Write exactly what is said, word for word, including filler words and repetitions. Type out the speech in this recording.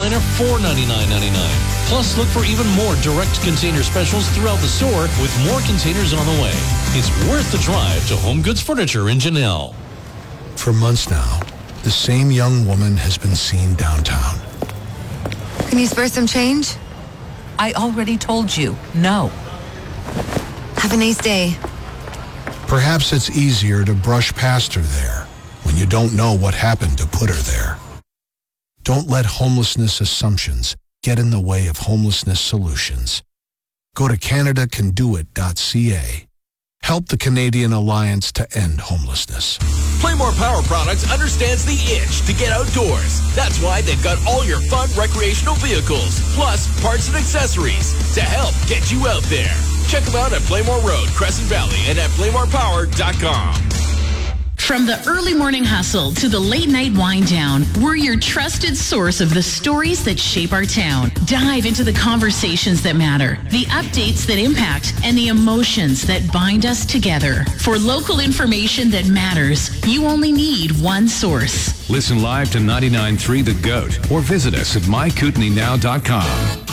container for ninety-nine ninety-nine. Plus, look for even more direct container specials throughout the store with more containers on the way. It's worth the drive to Home Goods Furniture in Janelle. For months now, the same young woman has been seen downtown. Can you spare some change? I already told you, no. Have a nice day. Perhaps it's easier to brush past her there when you don't know what happened to put her there. Don't let homelessness assumptions get in the way of homelessness solutions. Go to Canada Can Do It dot C A. Help the Canadian Alliance to End Homelessness. Playmore Power Products understands the itch to get outdoors. That's why they've got all your fun recreational vehicles, plus parts and accessories to help get you out there. Check them out at Playmore Road, Crescent Valley, and at playmore power dot com. From the early morning hustle to the late night wind down, we're your trusted source of the stories that shape our town. Dive into the conversations that matter, the updates that impact, and the emotions that bind us together. For local information that matters, you only need one source. Listen live to ninety-nine point three The Goat or visit us at my kootenai now dot com.